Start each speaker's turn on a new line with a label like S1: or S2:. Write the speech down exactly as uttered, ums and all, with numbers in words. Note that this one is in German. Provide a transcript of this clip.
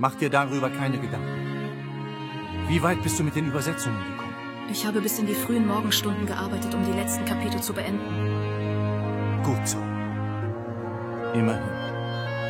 S1: Mach dir darüber keine Gedanken. Wie weit bist du mit den Übersetzungen gekommen?
S2: Ich habe bis in die frühen Morgenstunden gearbeitet, um die letzten Kapitel zu beenden.
S1: Gut so. Immerhin.